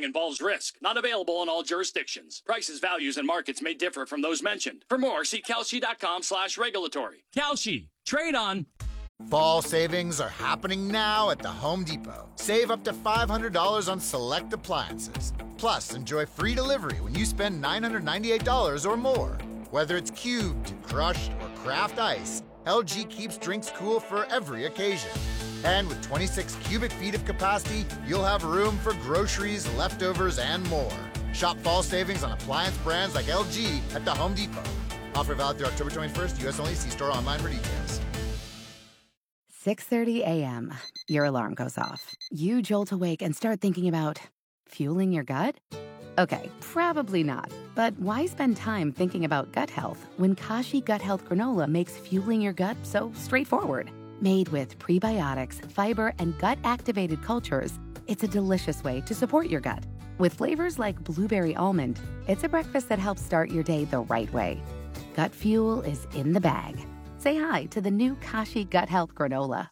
involves risk. Not available in all jurisdictions. Prices, values, and markets may differ from those mentioned. For more, see Kalshi.com/regulatory. Kalshi. Trade on. Fall savings are happening now at the Home Depot. Save up to $500 on select appliances. Plus, enjoy free delivery when you spend $998 or more. Whether it's cubed, crushed, or craft ice, LG keeps drinks cool for every occasion. And with 26 cubic feet of capacity, you'll have room for groceries, leftovers, and more. Shop fall savings on appliance brands like LG at the Home Depot. Offer valid through October 21st, U.S. only. See store online for details. 6:30 a.m. Your alarm goes off. You jolt awake and start thinking about fueling your gut? Okay, probably not. But why spend time thinking about gut health when Kashi Gut Health Granola makes fueling your gut so straightforward? Made with prebiotics, fiber, and gut-activated cultures, it's a delicious way to support your gut. With flavors like blueberry almond, it's a breakfast that helps start your day the right way. Gut fuel is in the bag. Say hi to the new Kashi Gut Health Granola.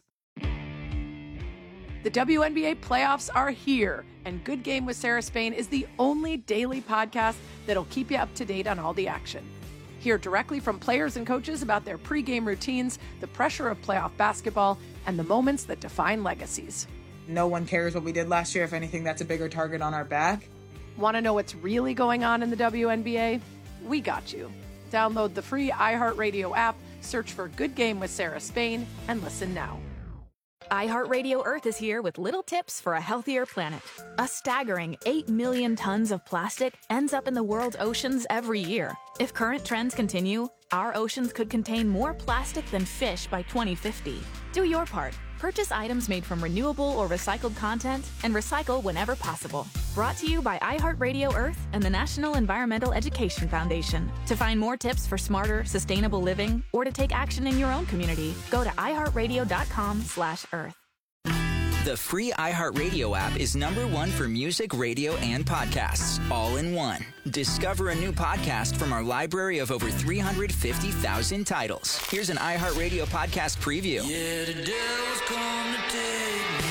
The WNBA playoffs are here, and Good Game with Sarah Spain is the only daily podcast that'll keep you up to date on all the action. Hear directly from players and coaches about their pregame routines, the pressure of playoff basketball, and the moments that define legacies. No one cares what we did last year. If anything, that's a bigger target on our back. Want to know what's really going on in the WNBA? We got you. Download the free iHeartRadio app, search for Good Game with Sarah Spain, and listen now. iHeartRadio Earth is here with little tips for a healthier planet. A staggering 8 million tons of plastic ends up in the world's oceans every year. If current trends continue, our oceans could contain more plastic than fish by 2050. Do your part. Purchase items made from renewable or recycled content and recycle whenever possible. Brought to you by iHeartRadio Earth and the National Environmental Education Foundation. To find more tips for smarter, sustainable living or to take action in your own community, go to iHeartRadio.com/earth. The free iHeartRadio app is #1 for music, radio, and podcasts, all in one. Discover a new podcast from our library of over 350,000 titles. Here's an iHeartRadio podcast preview. Yeah, the devil's come to take me.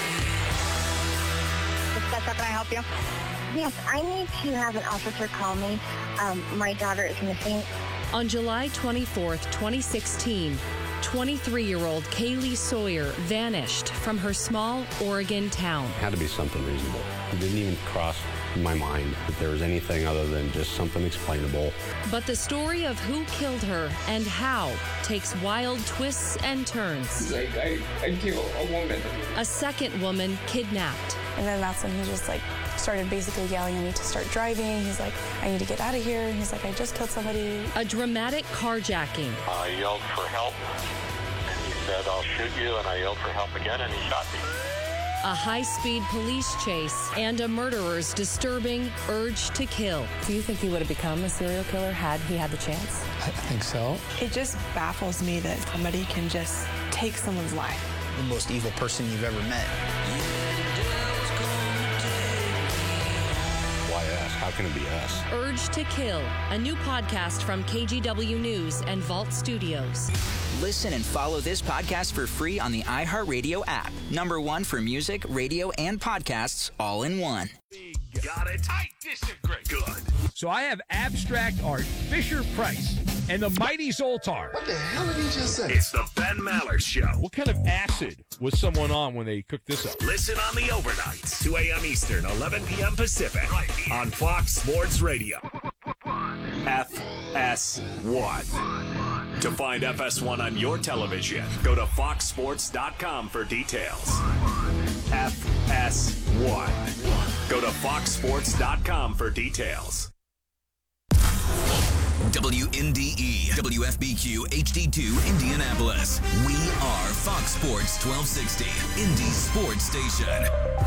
Can I help you? Yes, I need to have an officer call me. My daughter is missing. On July 24th, 2016, 23-year-old Kaylee Sawyer vanished from her small Oregon town. It had to be something reasonable. It didn't even cross my mind that there was anything other than just something explainable. But the story of who killed her and how takes wild twists and turns. Like, I killed a woman. A second woman kidnapped. And then that's when he just started basically yelling at me to start driving. He's like, I need to get out of here. He's like, I just killed somebody. A dramatic carjacking. I yelled for help, and he said, I'll shoot you, and I yelled for help again, and he shot me. A high-speed police chase and a murderer's disturbing urge to kill. Do you think he would have become a serial killer had he had the chance? I think so. It just baffles me that somebody can just take someone's life. The most evil person you've ever met. Why us? How can it be us? Urge to Kill, a new podcast from KGW News and Vault Studios. Listen and follow this podcast for free on the iHeartRadio app. #1 for music, radio, and podcasts, all in one. Got it. I disagree. Good. So I have abstract art, Fisher-Price, and the mighty Zoltar. What the hell did he just say? It's the Ben Maller Show. What kind of acid was someone on when they cooked this up? Listen on the overnights, 2 a.m. Eastern, 11 p.m. Pacific, right on Fox Sports Radio. FS1. To find FS1 on your television, go to foxsports.com for details. FS1. Go to foxsports.com for details. WNDE, WFBQ, HD2, Indianapolis. We are Fox Sports 1260, Indy Sports Station.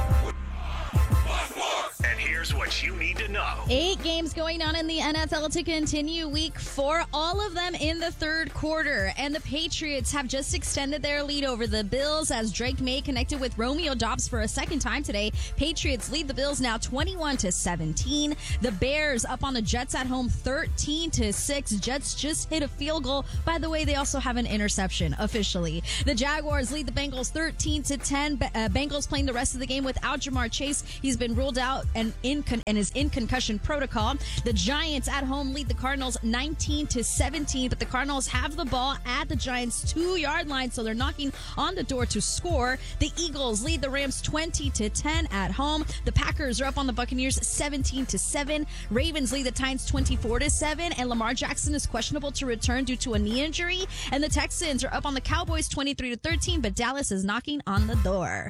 And here's what you need to know. 8 games going on in the NFL to continue week 4, all of them in the third quarter. And the Patriots have just extended their lead over the Bills as Drake May connected with Romeo Doubs for a second time today. Patriots lead the Bills now 21-17. The Bears up on the Jets at home 13-6. Jets just hit a field goal. By the way, they also have an interception officially. The Jaguars lead the Bengals 13-10. Bengals playing the rest of the game without Jamar Chase. He's been ruled out and in is in concussion protocol. The Giants at home lead the Cardinals 19-17, but the Cardinals have the ball at the Giants' 2-yard line, so they're knocking on the door to score. The Eagles lead the Rams 20-10 at home. The Packers are up on the Buccaneers 17-7. Ravens lead the Titans 24-7, and Lamar Jackson is questionable to return due to a knee injury. And the Texans are up on the Cowboys 23-13, but Dallas is knocking on the door.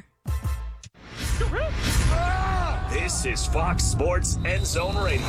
This is Fox Sports End Zone Radio.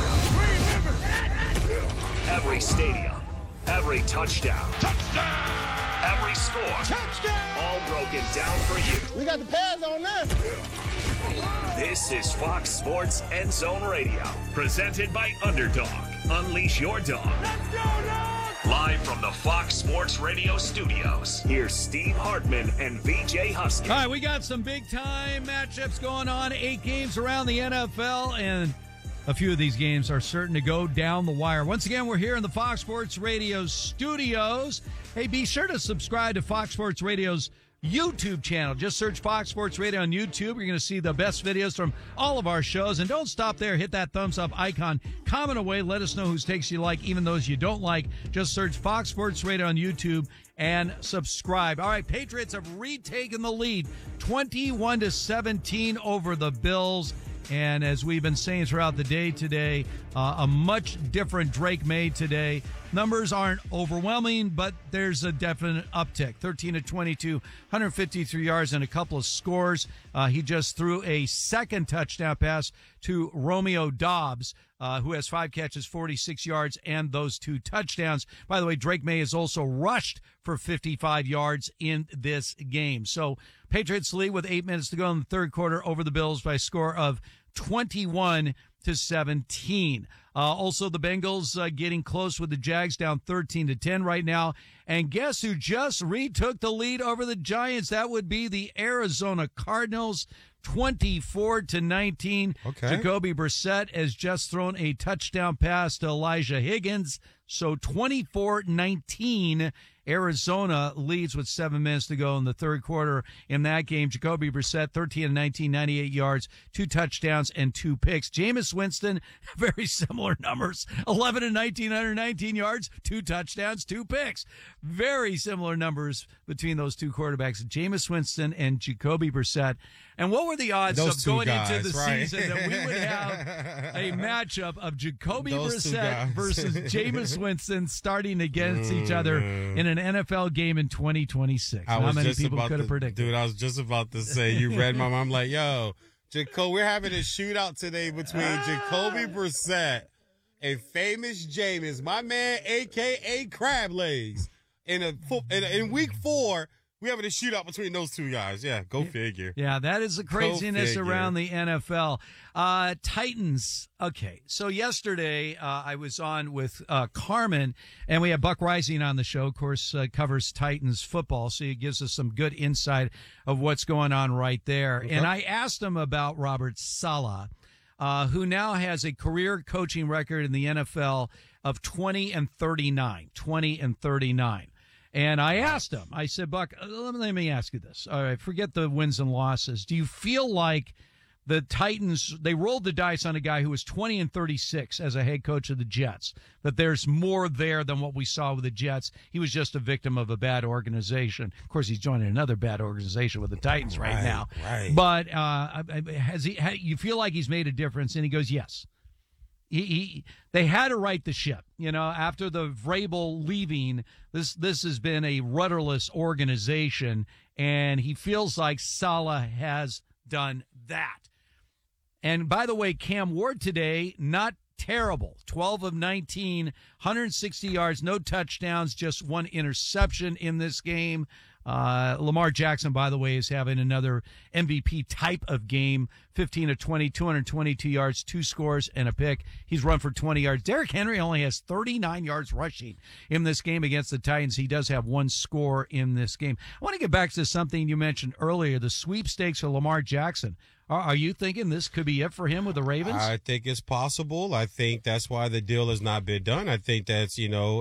Every stadium, every touchdown, every score, all broken down for you. We got the pads on this. This is Fox Sports End Zone Radio, presented by Underdog. Unleash your dog. Let's go, dog! Live from the Fox Sports Radio studios, here's Steve Hartman and VJ Husky. All right, we got some big-time matchups going on. 8 games around the NFL, and a few of these games are certain to go down the wire. Once again, we're here in the Fox Sports Radio studios. Hey, be sure to subscribe to Fox Sports Radio's YouTube channel. Just search Fox Sports Radio on YouTube. You're going to see the best videos from all of our shows. And don't stop there. Hit that thumbs up icon. Comment away. Let us know whose takes you like, even those you don't like. Just search Fox Sports Radio on YouTube and subscribe. All right, Patriots have retaken the lead 21-17 over the Bills. And as we've been saying throughout the day today, a much different Drake May today. Numbers aren't overwhelming, but there's a definite uptick. 13-22, 153 yards and a couple of scores. He just threw a second touchdown pass to Romeo Doubs, who has 5 catches, 46 yards, and those 2 touchdowns. By the way, Drake May has also rushed for 55 yards in this game. So Patriots lead with 8 minutes to go in the third quarter over the Bills by a score of 21-17. Also, the Bengals getting close with the Jags down 13-10 right now. And guess who just retook the lead over the Giants? That would be the Arizona Cardinals, 24-19. Okay. Jacoby Brissett has just thrown a touchdown pass to Elijah Higgins. So 24-19. Arizona leads with 7 minutes to go in the third quarter in that game. Jacoby Brissett, 13-19, 98 yards, 2 touchdowns, and 2 picks. Jameis Winston, very similar numbers, 11-19, 119 yards, 2 touchdowns, 2 picks. Very similar numbers between those two quarterbacks, Jameis Winston and Jacoby Brissett. And what were the odds of going into the season that we would have a matchup of Jacoby Brissett versus Jameis Winston starting against each other in an NFL game in 2026? How many people could have predicted? Dude, I was just about to say, you read my mind. I'm like, yo, we're having a shootout today between Jacoby Brissett and famous Jameis, my man, a.k.a. Crab Legs. In week 4, we having a shootout between those two guys. Yeah, go figure. Yeah, that is the craziness around the NFL. Titans. Okay, so yesterday I was on with Carmen, and we have Buck Rising on the show. Of course, covers Titans football, so he gives us some good insight of what's going on right there. Okay. And I asked him about Robert Saleh, who now has a career coaching record in the NFL of 20-39. 20-39. And I asked him, I said, Buck, let me ask you this. All right, forget the wins and losses. Do you feel like the Titans, they rolled the dice on a guy who was 20-36 as a head coach of the Jets, that there's more there than what we saw with the Jets? He was just a victim of a bad organization. Of course, he's joining another bad organization with the Titans right now. Right. But you feel like he's made a difference? And he goes, yes. They had to right the ship, after the Vrabel leaving. This has been a rudderless organization, and he feels like Saleh has done that. And by the way, Cam Ward today, not terrible. 12 of 19, 160 yards, no touchdowns, just 1 interception in this game. Lamar Jackson, by the way, is having another MVP type of game. 15 of 20, 222 yards, 2 scores, and a pick. He's run for 20 yards. Derrick Henry only has 39 yards rushing in this game against the Titans. He does have 1 score in this game. I want to get back to something you mentioned earlier, the sweepstakes for Lamar Jackson. Are you thinking this could be it for him with the Ravens? I think it's possible. I think that's why the deal has not been done. I think that's,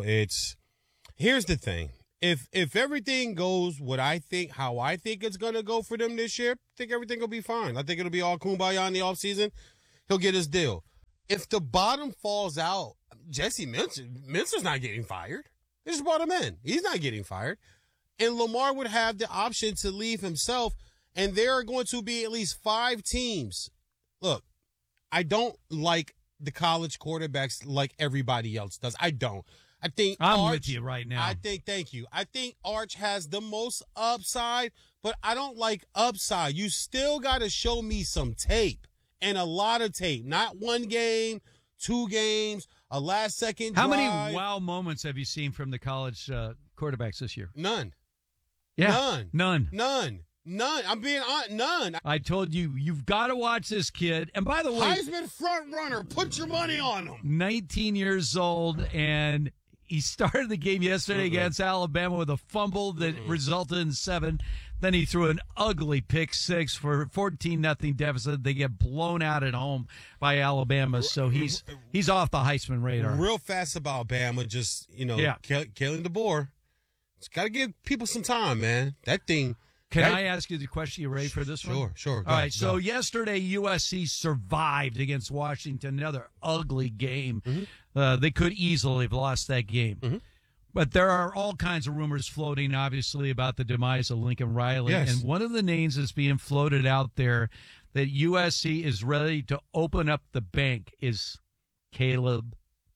here's the thing. If everything goes how I think it's going to go for them this year, I think everything will be fine. I think it'll be all kumbaya in the offseason. he'll get his deal. If the bottom falls out, Jesse Mintzer's not getting fired. They just brought him in. He's not getting fired. And Lamar would have the option to leave himself, and there are going to be at least 5 teams. Look, I don't like the college quarterbacks like everybody else does. I don't. I think I'm with you right now. Thank you. I think Arch has the most upside, but I don't like upside. You still got to show me some tape, and a lot of tape. Not 1 game, 2 games, a last-second drive. How many wow moments have you seen from the college quarterbacks this year? None. Yeah. None. I'm being honest. None. I told you, you've got to watch this kid. And by the way, Heisman front runner. Put your money on him. 19 years old, and he started the game yesterday against Alabama with a fumble that resulted in 7. Then he threw an ugly pick 6 for 14-0 deficit. They get blown out at home by Alabama, so he's off the Heisman radar. Real fast about Bama, just killing DeBoer. It's got to give people some time, man. That thing. Can I ask you the question? You ready for this one? Sure. All right. So yesterday, USC survived against Washington. Another ugly game. They could easily have lost that game. But there are all kinds of rumors floating, obviously, about the demise of Lincoln Riley. Yes. And one of the names that's being floated out there that USC is ready to open up the bank is Kalen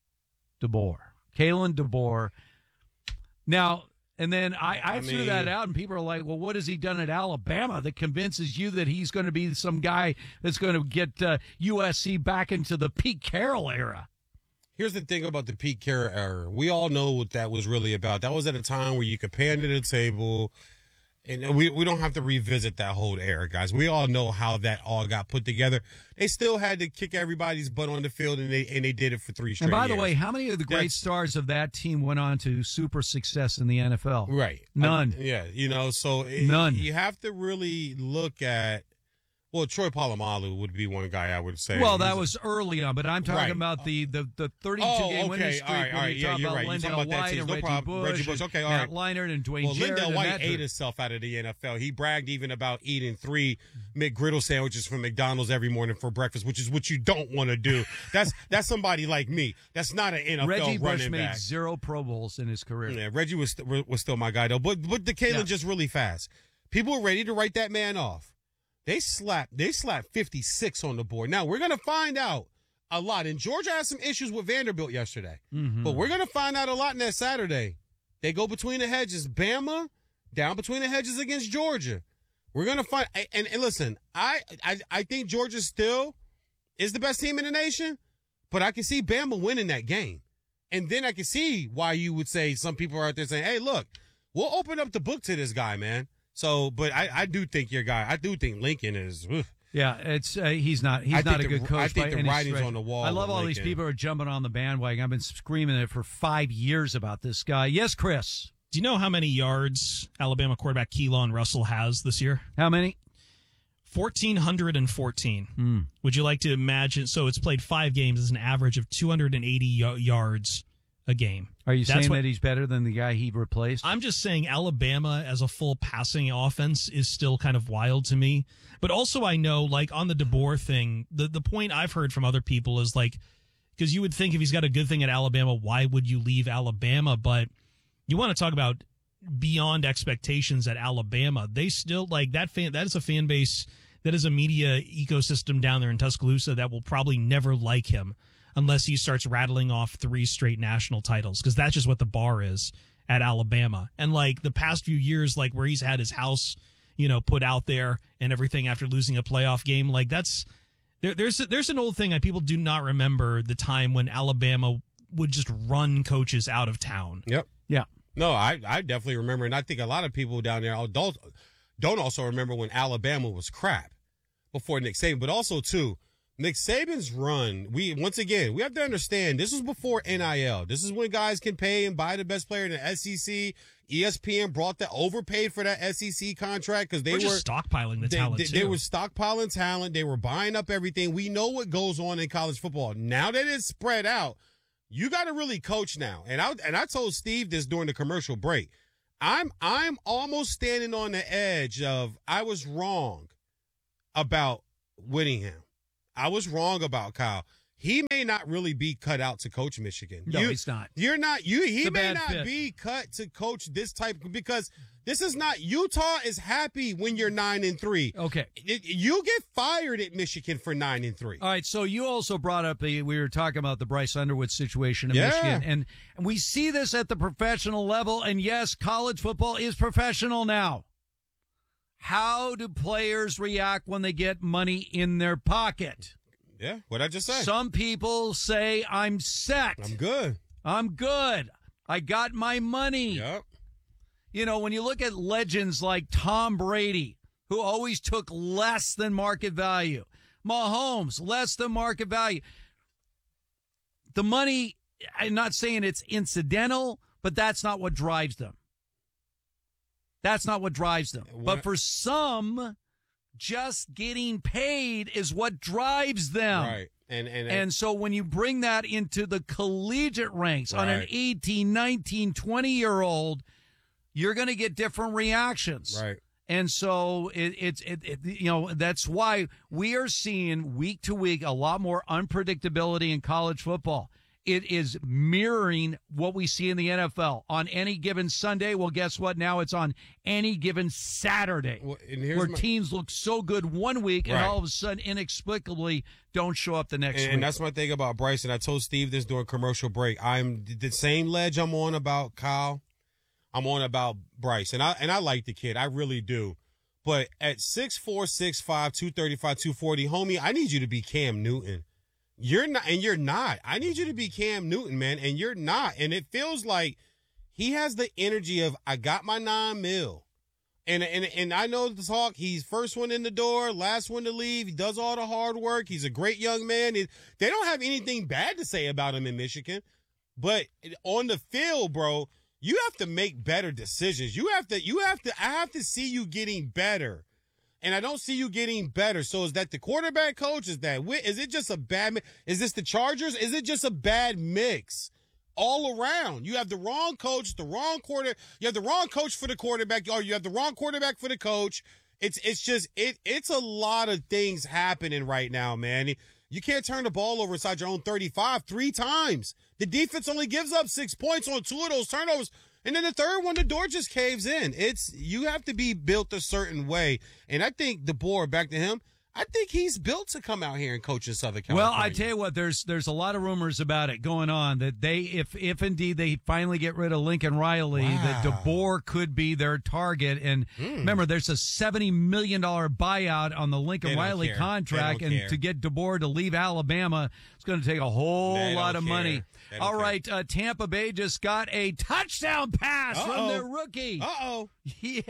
DeBoer. Now, and then I threw that out, and people are like, well, what has he done at Alabama that convinces you that he's going to be some guy that's going to get USC back into the Pete Carroll era? Here's the thing about the Pete Carroll era. We all know what that was really about. That was at a time where you could pay under the table, and we don't have to revisit that whole era, guys. We all know how that all got put together. They still had to kick everybody's butt on the field, and they did it for 3 straight years. And by the way, how many of the great stars of that team went on to super success in the NFL? Right. None. None. You have to really look at. Well, Troy Polamalu would be one guy I would say. Well, that was early on, but I'm talking about the 32-game winning streak. All right. Yeah, you're right. Lindell White and Reggie Bush. Okay, all Matt right. Leinart and Dwayne Jarrett. Lindell White ate himself out of the NFL. He bragged even about eating 3 McGriddle sandwiches from McDonald's every morning for breakfast, which is what you don't want to do. That's somebody like me. That's not an NFL Reggie Bush running made back. 0 Pro Bowls in his career. Yeah, Reggie was still my guy though. But the Kalen just really fast. People were ready to write that man off. They slapped 56 on the board. Now, we're going to find out a lot. And Georgia had some issues with Vanderbilt yesterday. But we're going to find out a lot in that Saturday. They go between the hedges. Bama down between the hedges against Georgia. We're going to find – and listen, I think Georgia still is the best team in the nation, but I can see Bama winning that game. And then I can see why you would say some people are out there saying, hey, look, we'll open up the book to this guy, man. So, but I do think your guy. I do think Lincoln is. Yeah, it's he's not a good coach. I think by the any writing's stretch. on the wall. I love all these people who are jumping on the bandwagon. I've been screaming it for 5 years about this guy. Yes, Chris. Do you know how many yards Alabama quarterback Keelan Russell has this year? How many? 1,414. Would you like to imagine? So it's played 5 games. It's an average of 280 yards a game. Are you saying that he's better than the guy he replaced? I'm just saying Alabama as a full passing offense is still kind of wild to me. But also I know, like, on the DeBoer thing, the point I've heard from other people is, like, because you would think if he's got a good thing at Alabama, why would you leave Alabama? But you want to talk about beyond expectations at Alabama. They still, like, that is a fan base, that is a media ecosystem down there in Tuscaloosa that will probably never like him unless he starts rattling off 3 straight national titles, because that's just what the bar is at Alabama. And, like, the past few years, like, where he's had his house, put out there and everything after losing a playoff game, like, that's there's an old thing that people do not remember, the time when Alabama would just run coaches out of town. Yep. Yeah. No, I definitely remember, and I think a lot of people down there don't also remember when Alabama was crap before Nick Saban, but also, too, Nick Saban's run, we have to understand, this was before NIL. This is when guys can pay and buy the best player in the SEC. ESPN overpaid for that SEC contract because they were just stockpiling the talent, too. They were stockpiling talent. They were buying up everything. We know what goes on in college football. Now that it's spread out, you got to really coach now. And I told Steve this during the commercial break. I'm almost standing on the edge of I was wrong about Whittingham. I was wrong about Kyle. He may not really be cut out to coach Michigan. No, he's not. You're not. He may not fit. be cut to coach this type because this is not. Utah is happy when you're 9-3. Okay, you get fired at Michigan for 9-3. All right. So you also brought up we were talking about the Bryce Underwood situation in Michigan, and we see this at the professional level. And yes, college football is professional now. How do players react when they get money in their pocket? Yeah, what'd I just say? Some people say, I'm set. I'm good. I got my money. Yep. You know, when you look at legends like Tom Brady, who always took less than market value, Mahomes, less than market value. The money, I'm not saying it's incidental, but that's not what drives them. That's not what drives them. But for some, just getting paid is what drives them. Right. And so when you bring that into the collegiate ranks on an 18, 19, 20-year-old, you're going to get different reactions. Right. And so it's that's why we are seeing week to week a lot more unpredictability in college football. It is mirroring what we see in the NFL on any given Sunday. Well, guess what? Now it's on any given Saturday, where teams look so good one week and all of a sudden inexplicably don't show up the next week. And that's my thing about Bryce. And I told Steve this during commercial break. I'm the same ledge I'm on about Kyle. I'm on about Bryce. And I like the kid. I really do. But at 6'4", 6'5", 235, 240, homie, I need you to be Cam Newton. You're not, and you're not. I need you to be Cam Newton, man, and you're not. And it feels like he has the energy of, I got my $9 million. And I know the talk, he's first one in the door, last one to leave. He does all the hard work. He's a great young man. They don't have anything bad to say about him in Michigan. But on the field, bro, you have to make better decisions. I have to see you getting better. And I don't see you getting better. So is that the quarterback coach? Is it just a bad mix? Is this the Chargers? Is it just a bad mix all around? You have the wrong coach, the wrong quarter. You have the wrong coach for the quarterback, or you have the wrong quarterback for the coach. It's a lot of things happening right now, man. You can't turn the ball over inside your own 35 3 times. The defense only gives up 6 points on 2 of those turnovers. And then the third one, the door just caves in. You have to be built a certain way. And I think DeBoer, back to him, I think he's built to come out here and coach in Southern California. Well, I tell you what, there's a lot of rumors about it going on that if indeed they finally get rid of Lincoln Riley, that DeBoer could be their target. And remember, there's a $70 million buyout on the Lincoln Riley contract, and to get DeBoer to leave Alabama, it's going to take a whole lot of money. All right, Tampa Bay just got a touchdown pass from their rookie. Yes.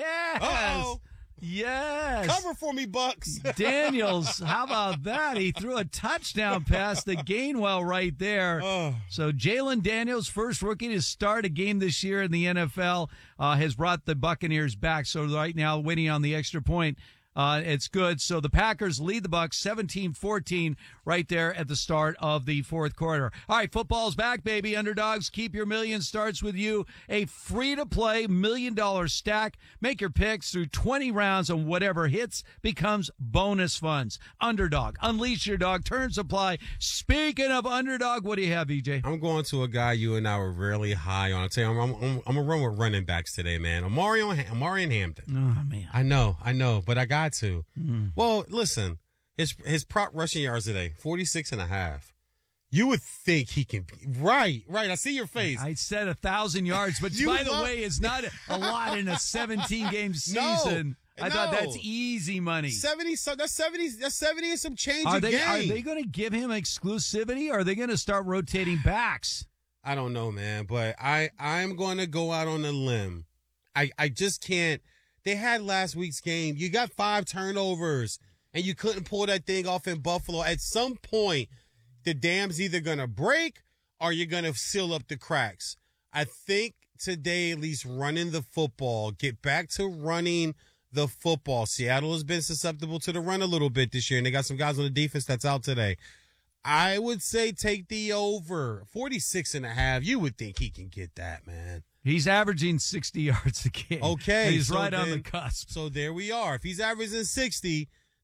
Yes. Cover for me, Bucks. Daniels, how about that? He threw a touchdown pass to Gainwell right there. So Jalen Daniels, first rookie to start a game this year in the NFL, has brought the Buccaneers back. So right now, waiting on the extra point. It's good. So the Packers lead the Bucs 17-14 right there at the start of the fourth quarter. All right, football's back, baby. Underdogs, keep your million starts with you. A free-to-play $1 million stack. Make your picks through 20 rounds, and whatever hits becomes bonus funds. Underdog, unleash your dog. Terms apply. Speaking of underdog, what do you have, EJ? I'm going to a guy you and I were really high on. I tell you, I'm going to run with running backs today, man. Amari and Hampton. Oh, man. I know, but I got to. Well, listen, his prop rushing yards today, 46.5. You would think he can be right. I see your face. I said 1,000 yards, but by the way, it's not a lot in a 17-game season. I thought that's easy money. 70. So that's 70. That's 70 and some change. Are they going to give him exclusivity? Or are they going to start rotating backs? I don't know, man. But I'm going to go out on a limb. I just can't. They had last week's game. You got 5 turnovers, and you couldn't pull that thing off in Buffalo. At some point, the dam's either going to break or you're going to seal up the cracks. I think today, at least running the football, get back to running the football. Seattle has been susceptible to the run a little bit this year, and they got some guys on the defense that's out today. I would say take the over. 46.5. You would think he can get that, man. He's averaging 60 yards a game. Okay. He's right on the cusp. So there we are. If he's averaging 60,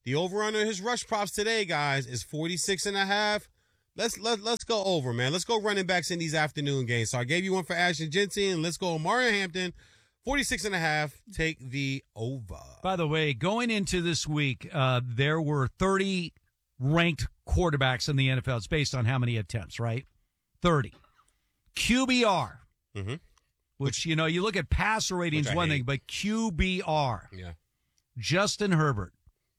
The over-under his rush props today, guys, is 46.5. Let's go over, man. Let's go running backs in these afternoon games. So I gave you one for Ashton Jensen, and let's go Mario Hampton. 46.5. Take the over. By the way, going into this week, there were 30 ranked quarterbacks in the NFL. It's based on how many attempts, right? 30. QBR, which, you look at passer ratings, one thing, but QBR. Yeah. Justin Herbert,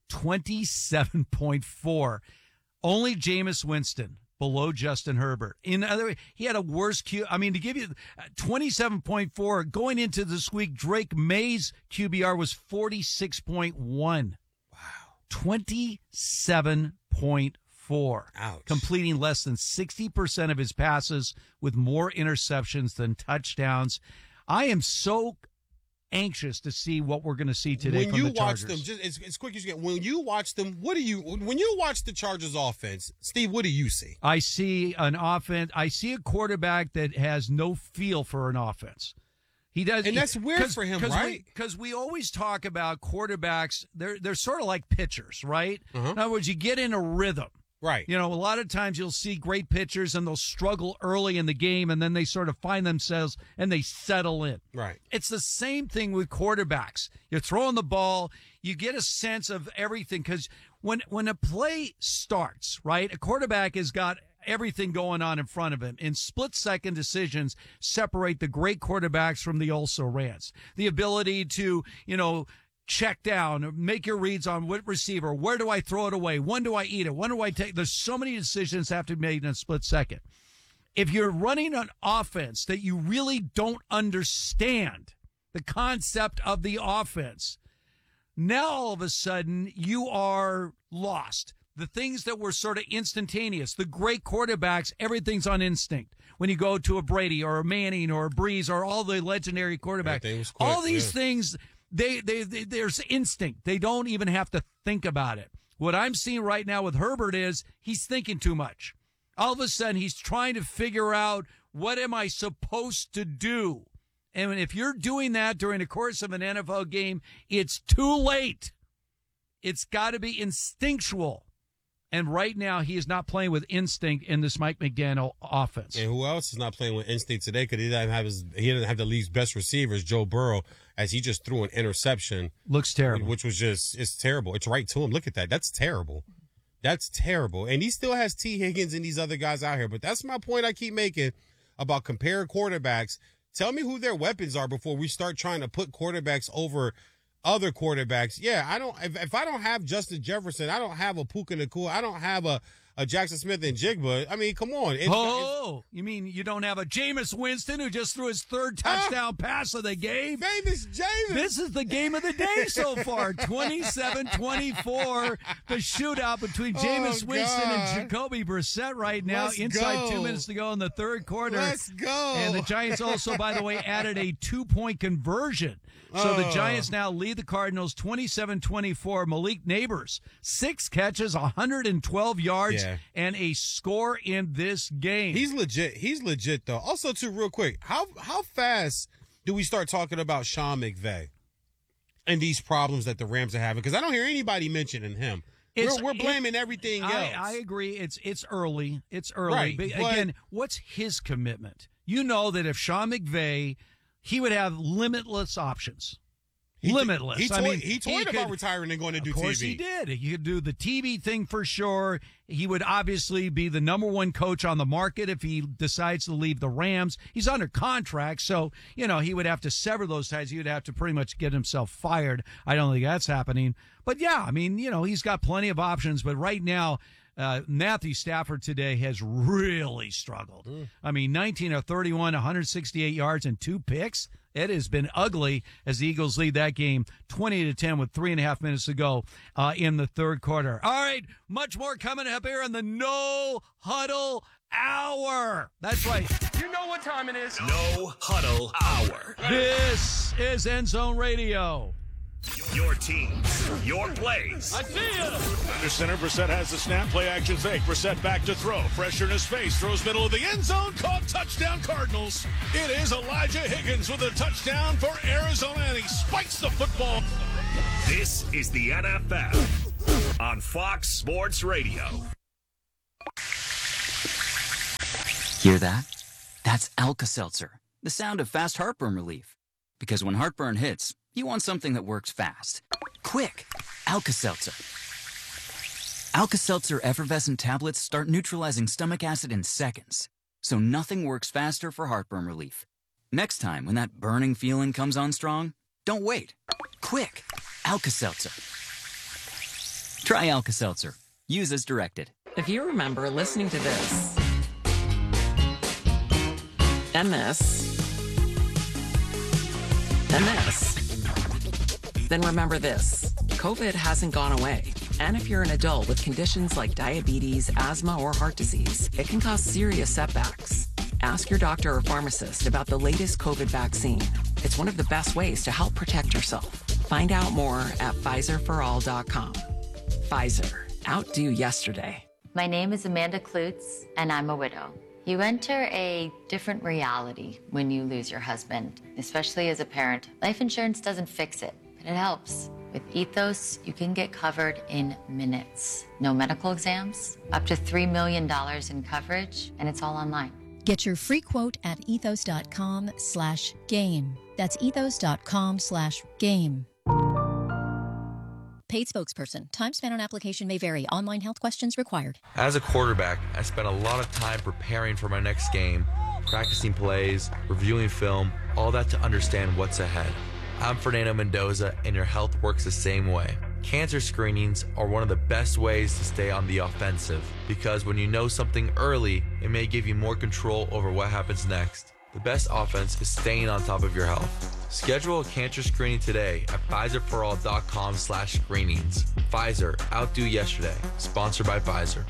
27.4. Only Jameis Winston below Justin Herbert. In other words, he had a worse to give you 27.4 going into this week. Drake May's QBR was 46.1. Wow. 27.4. Ouch. Completing less than 60% of his passes with more interceptions than touchdowns. I am so anxious to see what we're going to see today when from you the Chargers. watch them, just as quick as you get. When you watch them, when you watch the Chargers offense, Steve, what do you see? I see an offense. I see a quarterback that has no feel for an offense. He does, and that's weird for him, right? Because we always talk about quarterbacks. They're sort of like pitchers, right? In other words, you get in a rhythm. Right. A lot of times you'll see great pitchers and they'll struggle early in the game and then they sort of find themselves and they settle in. Right. It's the same thing with quarterbacks. You're throwing the ball, you get a sense of everything because when a play starts, right, a quarterback has got everything going on in front of him. In split-second decisions separate the great quarterbacks from the also-rans. The ability to, check down, make your reads on what receiver, where do I throw it away, when do I eat it, when do I take, there's so many decisions that have to be made in a split second. If you're running an offense that you really don't understand the concept of the offense, now all of a sudden you are lost. The things that were sort of instantaneous, the great quarterbacks, everything's on instinct. When you go to a Brady or a Manning or a Breeze or all the legendary quarterbacks, all these things, there's instinct. They don't even have to think about it. What I'm seeing right now with Herbert is he's thinking too much. All of a sudden, he's trying to figure out, what am I supposed to do? And if you're doing that during the course of an NFL game, it's too late. It's got to be instinctual. And right now, he is not playing with instinct in this Mike McDaniel offense. And who else is not playing with instinct today? Because he didn't have the league's best receivers, Joe Burrow, as he just threw an interception. Looks terrible. Which was it's terrible. It's right to him. Look at that. That's terrible. That's terrible. And he still has T. Higgins and these other guys out here. But that's my point I keep making about comparing quarterbacks. Tell me who their weapons are before we start trying to put quarterbacks over other quarterbacks. Yeah, if I don't have Justin Jefferson, I don't have a Puka Nacua, I don't have a Jackson Smith and Jigba. I mean, come on. You mean you don't have a Jameis Winston who just threw his third touchdown pass of the game? Famous Jameis. This is the game of the day so far. 27-24, the shootout between Jameis Winston and Jacoby Brissett right now. Let's inside go. 2 minutes to go in the third quarter. Let's go. And the Giants also, by the way, added a 2-point conversion. So the Giants now lead the Cardinals 27-24. Malik Neighbors, 6 catches, 112 yards, and a score in this game. He's legit, though. Also, too, real quick, how fast do we start talking about Sean McVay and these problems that the Rams are having? Because I don't hear anybody mentioning him. We're blaming everything else. I agree. It's early. It's early. Right, but again, what's his commitment? You know that if Sean McVay, he would have limitless options. Limitless. He toyed about retiring and going to do TV. Of course he did. He could do the TV thing for sure. He would obviously be the number one coach on the market if he decides to leave the Rams. He's under contract, so, he would have to sever those ties. He would have to pretty much get himself fired. I don't think that's happening. But, yeah, he's got plenty of options. But right now, Matthew Stafford today has really struggled. 19 of 31, 168 yards and 2 picks. It has been ugly as the Eagles lead that game 20-10 with 3.5 minutes to go in the third quarter. All right, much more coming up here on the No Huddle Hour. That's right. You know what time it is. No Huddle Hour. This is End Zone Radio. Your teams, your plays. I see you. Under center, Brissett has the snap, play action fake. Brissett back to throw. Pressure in his face. Throws middle of the end zone. Caught touchdown Cardinals. It is Elijah Higgins with a touchdown for Arizona, and he spikes the football. This is the NFL on Fox Sports Radio. Hear that? That's Alka-Seltzer, the sound of fast heartburn relief. Because when heartburn hits, you want something that works fast. Quick! Alka-Seltzer. Alka-Seltzer effervescent tablets start neutralizing stomach acid in seconds. So nothing works faster for heartburn relief. Next time, when that burning feeling comes on strong, don't wait. Quick! Alka-Seltzer. Try Alka-Seltzer. Use as directed. If you remember listening to this, and this, and this, then remember this. COVID hasn't gone away. And if you're an adult with conditions like diabetes, asthma, or heart disease, it can cause serious setbacks. Ask your doctor or pharmacist about the latest COVID vaccine. It's one of the best ways to help protect yourself. Find out more at PfizerForAll.com. Pfizer. Outdo yesterday. My name is Amanda Klutz, and I'm a widow. You enter a different reality when you lose your husband, especially as a parent. Life insurance doesn't fix it, but it helps. With Ethos, you can get covered in minutes. No medical exams, up to $3 million in coverage, and it's all online. Get your free quote at ethos.com/game. That's ethos.com/game. Paid spokesperson. Time spent on application may vary. Online health questions required. As a quarterback, I spent a lot of time preparing for my next game, practicing plays, reviewing film, all that to understand what's ahead. I'm Fernando Mendoza, and your health works the same way. Cancer screenings are one of the best ways to stay on the offensive, because when you know something early, it may give you more control over what happens next. The best offense is staying on top of your health. Schedule a cancer screening today at PfizerForAll.com/screenings. Pfizer, outdo yesterday. Sponsored by Pfizer.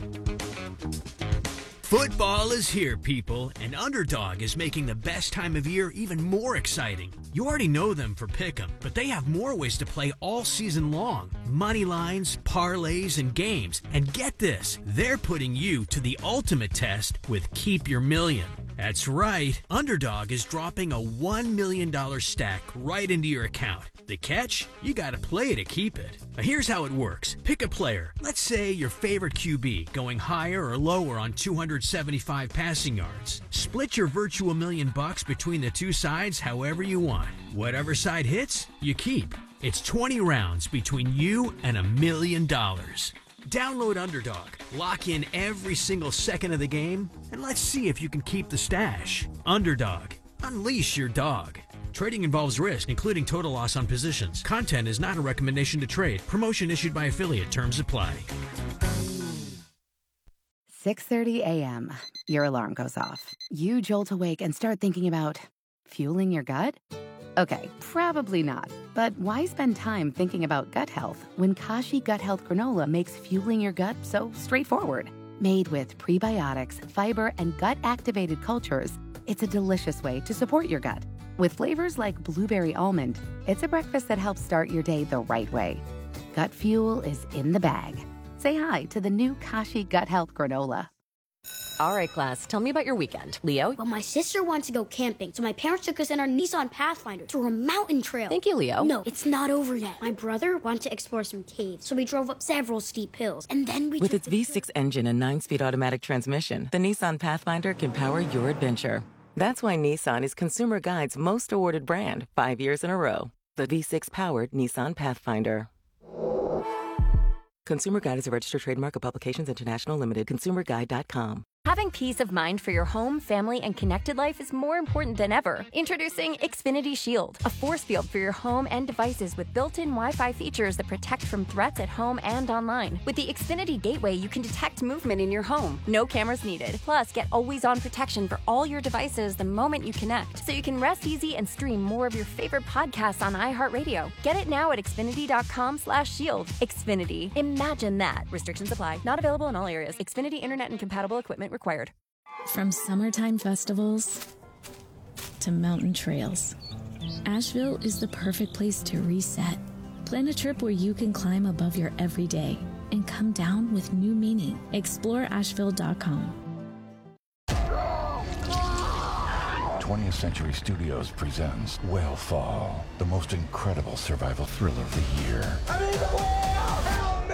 Football is here, people, and Underdog is making the best time of year even more exciting. You already know them for Pick'em, but they have more ways to play all season long. Money lines, parlays, and games. And get this, they're putting you to the ultimate test with Keep Your Million. That's right, Underdog is dropping a $1 million stack right into your account. The catch? You gotta play to keep it. Now here's how it works. Pick a player. Let's say your favorite QB, going higher or lower on 275 passing yards. Split your virtual $1 million between the two sides however you want. Whatever side hits, you keep. It's 20 rounds between you and $1 million. Download Underdog, lock in every single second of the game, and let's see if you can keep the stash. Underdog, unleash your dog. Trading involves risk, including total loss on positions. Content is not a recommendation to trade. Promotion issued by affiliate. Terms apply. 6:30 a.m. Your alarm goes off. You jolt awake and start thinking about fueling your gut? Okay, probably not. But why spend time thinking about gut health when Kashi Gut Health Granola makes fueling your gut so straightforward? Made with prebiotics, fiber, and gut-activated cultures, it's a delicious way to support your gut. With flavors like blueberry almond, it's a breakfast that helps start your day the right way. Gut fuel is in the bag. Say hi to the new Kashi Gut Health Granola. All right, class, tell me about your weekend. Leo? Well, my sister wants to go camping, so my parents took us in our Nissan Pathfinder to a mountain trail. Thank you, Leo. No, it's not over yet. My brother wants to explore some caves, so we drove up several steep hills, and then we With its V6 engine and 9-speed automatic transmission, the Nissan Pathfinder can power your adventure. That's why Nissan is Consumer Guide's most awarded brand 5 years in a row. The V6-powered Nissan Pathfinder. Consumer Guide is a registered trademark of Publications International Limited. ConsumerGuide.com. Having peace of mind for your home, family, and connected life is more important than ever. Introducing Xfinity Shield, a force field for your home and devices with built-in Wi-Fi features that protect from threats at home and online. With the Xfinity Gateway, you can detect movement in your home. No cameras needed. Plus, get always-on protection for all your devices the moment you connect, so you can rest easy and stream more of your favorite podcasts on iHeartRadio. Get it now at Xfinity.com/shield. Xfinity. Imagine that. Restrictions apply. Not available in all areas. Xfinity Internet and compatible equipment required. From summertime festivals to mountain trails, Asheville is the perfect place to reset. Plan a trip where you can climb above your everyday and come down with new meaning. Explore Asheville.com. 20th Century Studios presents Whale Fall, the most incredible survival thriller of the year. I need the whale! Help me!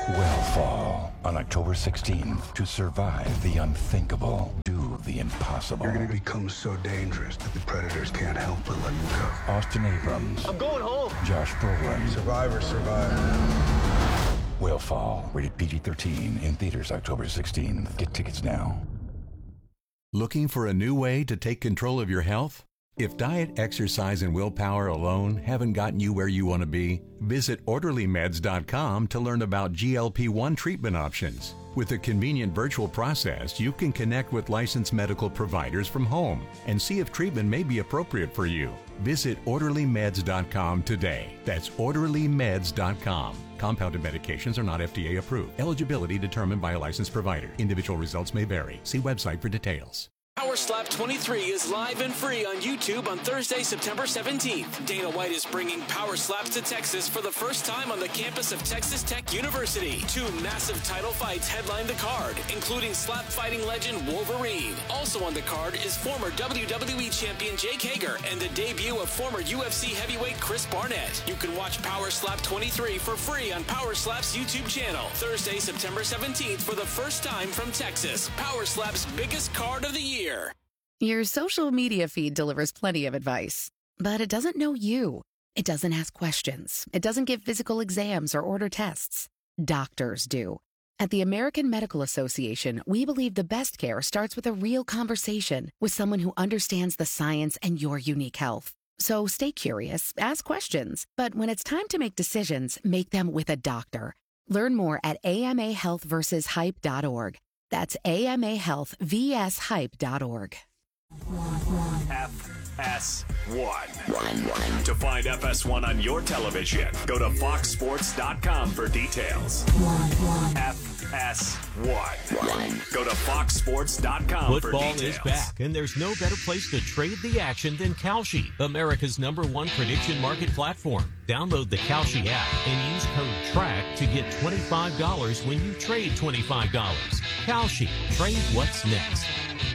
will fall on October 16th. To survive the unthinkable, do the impossible. You're going to become so dangerous that the predators can't help but let you go. Austin Abrams. I'm going home. Josh Brolin. Survivor, survivor. Will Fall. Rated PG-13 in theaters October 16th. Get tickets now. Looking for a new way to take control of your health? If diet, exercise, and willpower alone haven't gotten you where you want to be, visit OrderlyMeds.com to learn about GLP-1 treatment options. With a convenient virtual process, you can connect with licensed medical providers from home and see if treatment may be appropriate for you. Visit OrderlyMeds.com today. That's OrderlyMeds.com. Compounded medications are not FDA approved. Eligibility determined by a licensed provider. Individual results may vary. See website for details. Power Slap 23 is live and free on YouTube on Thursday, September 17th. Dana White is bringing Power Slaps to Texas for the first time on the campus of Texas Tech University. 2 massive title fights headline the card, including slap fighting legend Wolverine. Also on the card is former WWE champion Jake Hager and the debut of former UFC heavyweight Chris Barnett. You can watch Power Slap 23 for free on Power Slap's YouTube channel. Thursday, September 17th for the first time from Texas. Power Slap's biggest card of the year. Your social media feed delivers plenty of advice, but it doesn't know you. It doesn't ask questions. It doesn't give physical exams or order tests. Doctors do. At the American Medical Association, we believe the best care starts with a real conversation with someone who understands the science and your unique health. So stay curious, ask questions, but when it's time to make decisions, make them with a doctor. Learn more at amahealthversushype.org. That's amahealthvshype.org. FS1. To find FS1 on your television, go to foxsports.com for details. FS1. Go to foxsports.com for Football details. is back, and there's no better place to trade the action than Kalshi, America's #1 prediction market platform. Download the Kalshi app and use code TRACK to get $25 when you trade $25. Kalshi, trade what's next.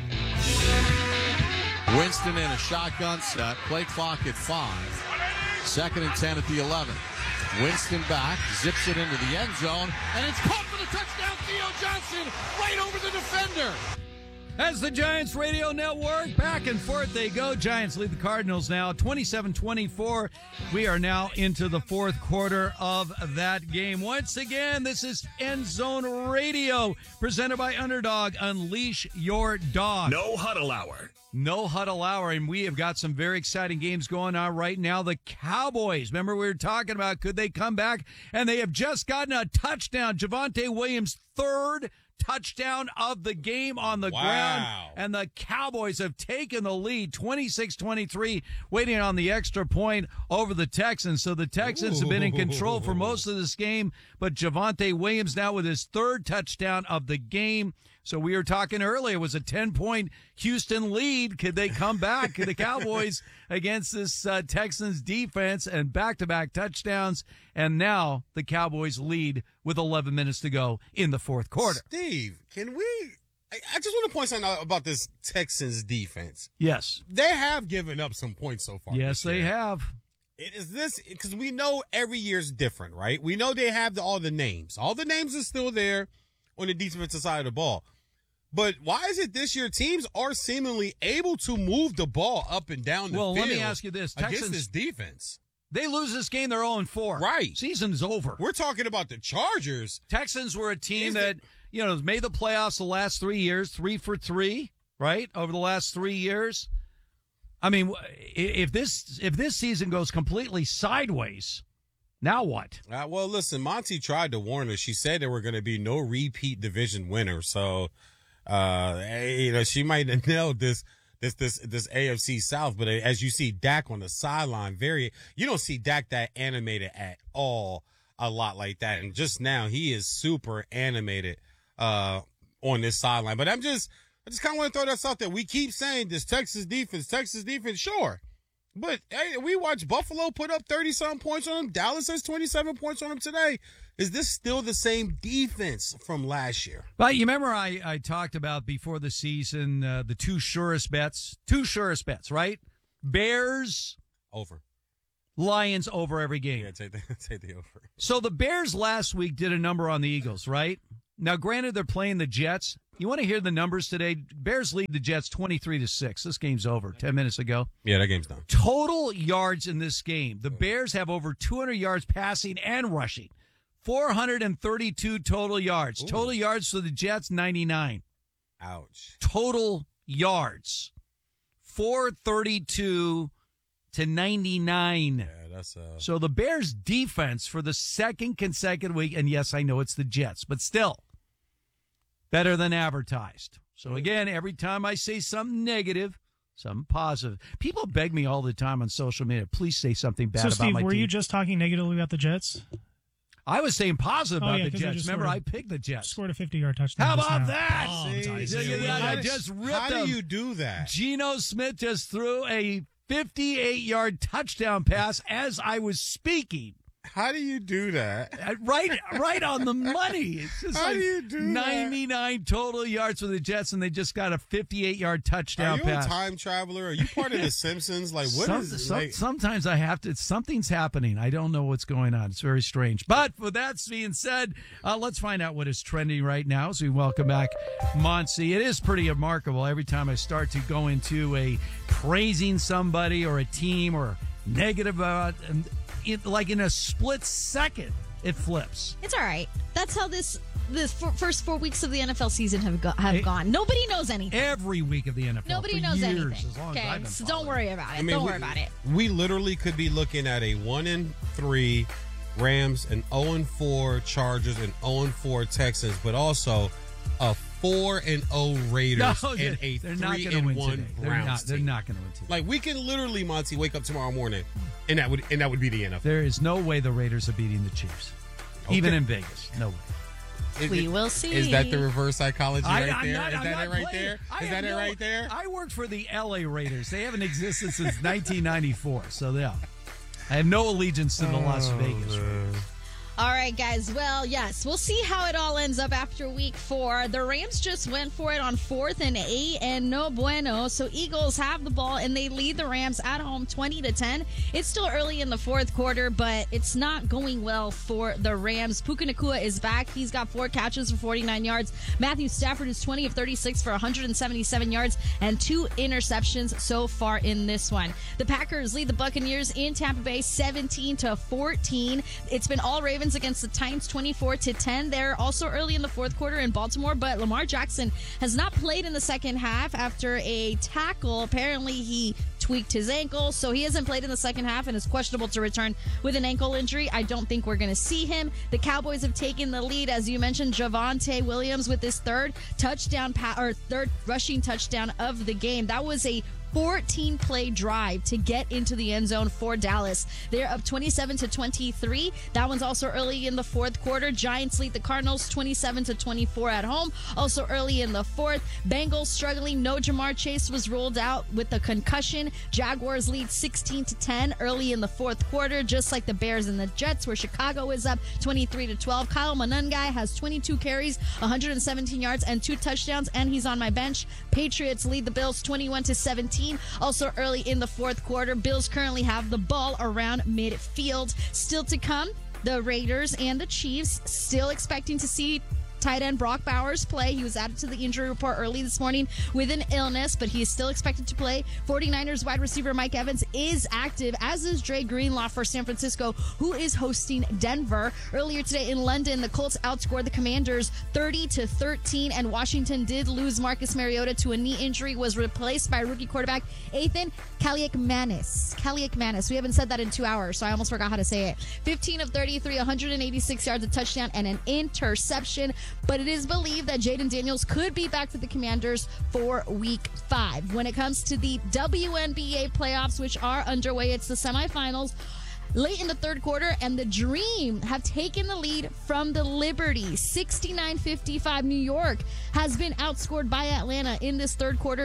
Winston in a shotgun set. Play clock at 5. 2nd and 10 at the 11. Winston back, zips it into the end zone, and it's caught for the touchdown. Theo Johnson right over the defender. As the Giants radio network, back and forth they go. Giants lead the Cardinals now 27-24. We are now into the fourth quarter of that game. Once again, this is End Zone Radio, presented by Underdog. Unleash your dog. No Huddle Hour. No Huddle Hour, and we have got some very exciting games going on right now. The Cowboys, remember we were talking about could they come back, and they have just gotten a touchdown. Javonte Williams' 3rd touchdown of the game on the ground, and the Cowboys have taken the lead 26-23, waiting on the extra point over the Texans. So the Texans have been in control for most of this game, but Javonte Williams now with his 3rd touchdown of the game. So we were talking earlier, it was a 10-point Houston lead. Could they come back? Could the Cowboys against this Texans defense and back-to-back touchdowns? And now the Cowboys lead with 11 minutes to go in the fourth quarter. Steve, can we – I just want to point something out about this Texans defense. Yes. They have given up some points so far. Yes, they have. Is this – because we know every year's different, right? We know they have all the names. All the names are still there on the defensive side of the ball. But why is it this year teams are seemingly able to move the ball up and down the field? Well, let me ask you this. Against this defense. They lose this game, they're 0-4. Right. Season's over. We're talking about the Chargers. Texans were a team that, made the playoffs the last 3 years, 3 for 3, right? Over the last 3 years. I mean, if this season goes completely sideways, now what? Well, listen, Monty tried to warn us. She said there were going to be no repeat division winners. So, she might have nailed this AFC South, but as you see Dak on the sideline, you don't see Dak that animated at all a lot like that. And just now he is super animated, on this sideline. But I just kind of want to throw this out there. We keep saying this Texas defense, sure. But hey, we watched Buffalo put up 30-something points on them. Dallas has 27 points on them today. Is this still the same defense from last year? But you remember I talked about before the season the two surest bets, right? Bears over. Lions over every game. Yeah, take the over. So the Bears last week did a number on the Eagles, right? Now, granted, they're playing the Jets. You want to hear the numbers today? Bears lead the Jets 23-6. This game's over 10 minutes ago. Yeah, that game's done. Total yards in this game. The Bears have over 200 yards passing and rushing. 432 total yards. Ooh. Total yards for the Jets, 99. Ouch. Total yards. 432 to 99. Yeah, that's So the Bears' defense for the second consecutive week, and yes, I know it's the Jets, but still better than advertised. So again, every time I say something negative, something positive. People beg me all the time on social media, please say something bad about Steve, my team. were you just talking negatively about the Jets? I was saying positive about the 'cause Jets. Remember, I picked the Jets. Scored a 50-yard touchdown. How about just now. that? I just ripped How them. do you do that? Geno Smith just threw a 58-yard touchdown pass as I was speaking. How do you do that? Right on the money. It's just How do you do 99 total yards for the Jets, and they just got a 58-yard touchdown Are you pass. a time traveler? Are you part of The Simpsons? Like, what is sometimes I have to. Something's happening. I don't know what's going on. It's very strange. But with that being said, let's find out what is trending right now as we welcome back Monty. It is pretty remarkable. Every time I start to go into a praising somebody or a team or negative about like in a split second, it flips. It's all right. That's how the first 4 weeks of the NFL season have gone. Nobody knows anything. Every week of the NFL. Nobody for knows years, anything. As long as I've been so don't worry about it. Don't worry about it. We literally could be looking at a 1-3 Rams, an 0-4 Chargers, and 0-4 Texans, but also a 4-0 Raiders and a 3-1 Browns. They're not going to win today. Like, we can literally, Monty, wake up tomorrow morning, and that would be the NFL. There is no way the Raiders are beating the Chiefs, even in Vegas. No way. We will see. Is that the reverse psychology right there? Is that it right playing. there? Is that it right there? I worked for the L.A. Raiders. They haven't existed since 1994. So yeah, I have no allegiance to the Las Vegas Raiders. All right, guys. Well, yes, we'll see how it all ends up after week 4. The Rams just went for it on 4th and 8, and no bueno. So Eagles have the ball, and they lead the Rams at home 20-10. It's still early in the fourth quarter, but it's not going well for the Rams. Puka Nacua is back. He's got 4 catches for 49 yards. Matthew Stafford is 20 of 36 for 177 yards and 2 interceptions so far in this one. The Packers lead the Buccaneers in Tampa Bay 17-14. It's been all Ravens against the Titans 24-10. They're also early in the fourth quarter in Baltimore, but Lamar Jackson has not played in the second half after a tackle. Apparently he tweaked his ankle, so he hasn't played in the second half and is questionable to return with an ankle injury. I don't think we're going to see him. The Cowboys have taken the lead, as you mentioned, Javonte Williams with his third rushing touchdown of the game. That was a 14-play drive to get into the end zone for Dallas. They're up 27-23. That one's also early in the fourth quarter. Giants lead the Cardinals 27-24 at home. Also early in the fourth. Bengals struggling. No Jamar Chase was ruled out with a concussion. Jaguars lead 16-10 early in the fourth quarter, just like the Bears and the Jets, where Chicago is up 23-12. Kyle Monangai has 22 carries, 117 yards, and 2 touchdowns, and he's on my bench. Patriots lead the Bills 21-17. Also early in the fourth quarter, Bills currently have the ball around midfield. Still to come, the Raiders and the Chiefs. Still expecting to see tight end Brock Bowers play. He was added to the injury report early this morning with an illness, but he is still expected to play. 49ers wide receiver Mike Evans is active, as is Dre Greenlaw for San Francisco, who is hosting Denver. Earlier today in London, the Colts outscored the Commanders 30-13, and Washington did lose Marcus Mariota to a knee injury, was replaced by rookie quarterback Ethan Kaliakmanis. We haven't said that in 2 hours, so I almost forgot how to say it. 15 of 33, 186 yards, a touchdown, and an interception. But it is believed that Jaden Daniels could be back for the Commanders for Week 5. When it comes to the WNBA playoffs, which are underway, it's the semifinals. Late in the third quarter, and the Dream have taken the lead from the Liberty. 69-55. New York has been outscored by Atlanta in this third quarter,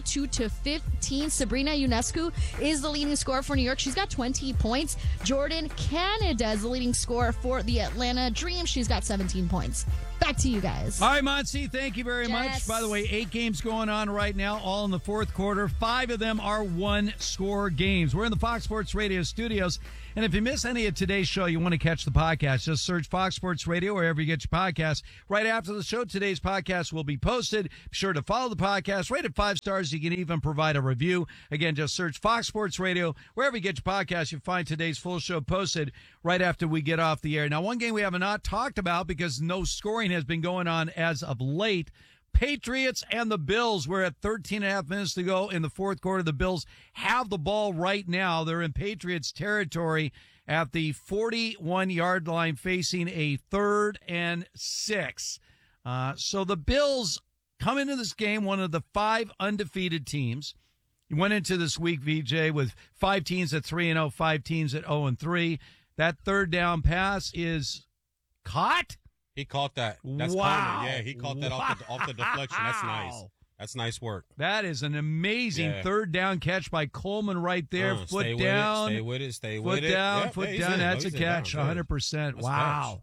32-15. Sabrina Ionescu is the leading scorer for New York. She's got 20 points. Jordan Canada is the leading scorer for the Atlanta Dream. She's got 17 points. Back to you guys. All right, Monty, thank you very much. By the way, 8 games going on right now, all in the fourth quarter. 5 of them are one-score games. We're in the Fox Sports Radio studios, and if you miss any of today's show, you want to catch the podcast, just search Fox Sports Radio wherever you get your podcasts. Right after the show, today's podcast will be posted. Be sure to follow the podcast, rate it 5 stars. You can even provide a review. Again, just search Fox Sports Radio wherever you get your podcast. You'll find today's full show posted right after we get off the air. Now, one game we have not talked about because no scoring has been going on as of late. Patriots and the Bills. We're at 13 and a half minutes to go in the fourth quarter. The Bills have the ball right now. They're in Patriots territory at the 41-yard line, facing a 3rd and 6. So the Bills come into this game, one of the 5 undefeated teams. You went into this week, VJ, with 5 teams at 3-0, 5 teams at 0-3. That third down pass is caught. He caught that. That's wow. Conner. Yeah, he caught that off the deflection. That's nice. That's nice work. That is an amazing third down catch by Coleman right there. Foot down. Stay with it. Foot down. That's a catch. 100%. Wow.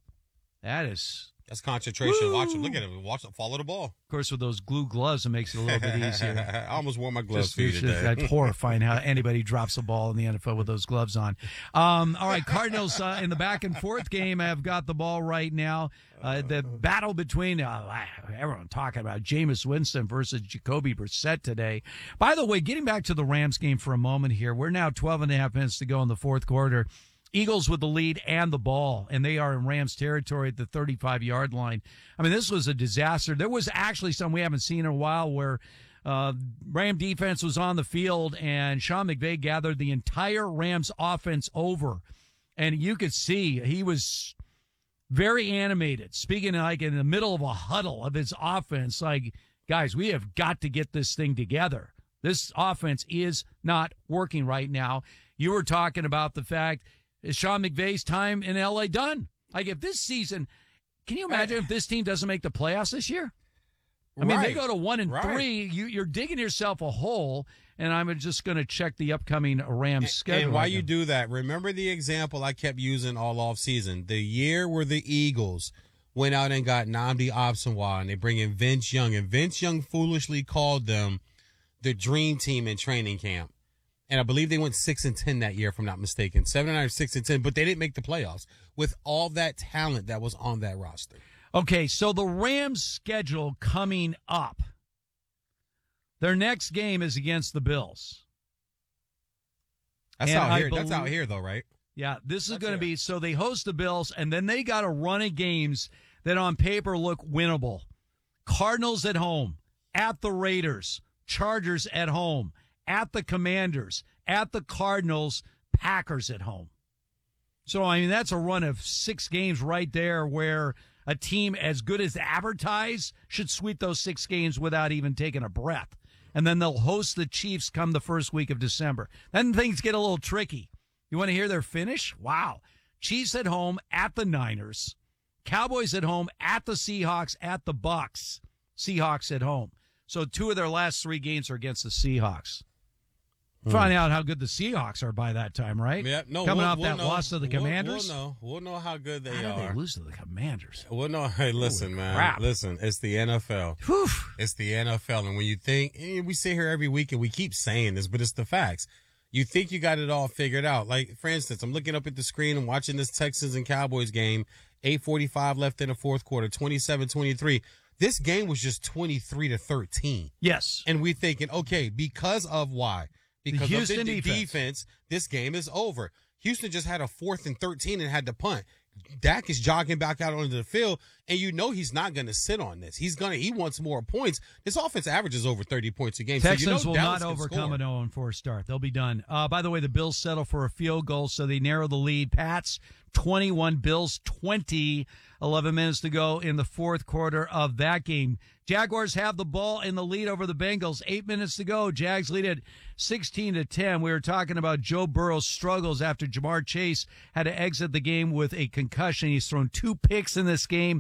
That's concentration. Woo. Watch him. Look at him. Watch him follow the ball. Of course, with those glue gloves, it makes it a little bit easier. I almost wore my gloves for you today. That's horrifying how anybody drops a ball in the NFL with those gloves on. All right, Cardinals in the back and forth game have got the ball right now. The battle between everyone talking about Jameis Winston versus Jacoby Brissett today. By the way, getting back to the Rams game for a moment here, we're now 12 and a half minutes to go in the fourth quarter. Eagles with the lead and the ball, and they are in Rams territory at the 35-yard line. I mean, this was a disaster. There was actually some we haven't seen in a while where Ram defense was on the field, and Sean McVay gathered the entire Rams offense over. And you could see he was very animated, speaking like in the middle of a huddle of his offense, like, guys, we have got to get this thing together. This offense is not working right now. You were talking about the fact, is Sean McVay's time in L.A. done? Like, if this season, can you imagine if this team doesn't make the playoffs this year? I mean, they go to 1-3. You're digging yourself a hole, and I'm just going to check the upcoming Rams schedule. And while you do that, remember the example I kept using all off season. The year where the Eagles went out and got Nnamdi Asomugha, and they bring in Vince Young, and Vince Young foolishly called them the dream team in training camp. And I believe they went 6-10 that year, if I'm not mistaken. 7-9, 6-10, but they didn't make the playoffs with all that talent that was on that roster. Okay, so the Rams' schedule coming up. Their next game is against the Bills. That's out here, though, right? Yeah, this is going to be, so they host the Bills, and then they got a run of games that on paper look winnable. Cardinals at home, at the Raiders, Chargers at home, at the Commanders, at the Cardinals, Packers at home. So, I mean, that's a run of 6 games right there where a team as good as advertised should sweep those 6 games without even taking a breath. And then they'll host the Chiefs come the first week of December. Then things get a little tricky. You want to hear their finish? Wow. Chiefs at home at the Niners. Cowboys at home at the Seahawks, at the Bucks. Seahawks at home. So 2 of their last 3 games are against the Seahawks. Find out how good the Seahawks are by that time, right? Yeah, no. Coming off that loss to the Commanders. We'll know how good they how are. Did they lose to the Commanders? We'll know. Hey, listen, man. Crap. Listen, it's the NFL. Whew. It's the NFL, and when you think we sit here every week and we keep saying this, but it's the facts. You think you got it all figured out. Like, for instance, I'm looking up at the screen and watching this Texans and Cowboys game. 8:45 left in the fourth quarter. 27-23. This game was just 23-13. Yes, and we thinking, okay, because of why? Because Houston of the defense. defense, this game is over. Houston just had a 4th and 13 and had to punt. Dak is jogging back out onto the field, and you know he's not going to sit on this. He wants more points. This offense averages over 30 points a game. Texans so will not overcome an 0-4 start. They'll be done. By the way, the Bills settle for a field goal, so they narrow the lead. Pats 21, Bills 20. 11 minutes to go in the fourth quarter of that game. Jaguars have the ball in the lead over the Bengals. 8 minutes to go. Jags lead at 16-10. We were talking about Joe Burrow's struggles after Jamar Chase had to exit the game with a concussion. He's thrown 2 picks in this game,